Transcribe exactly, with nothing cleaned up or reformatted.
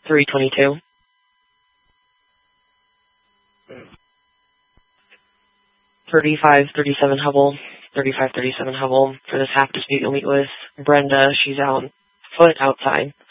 three twenty-two. thirty-five thirty-seven Hubble. thirty-five thirty-seven Hubble. For this half dispute, you'll meet with Brenda. She's out foot outside.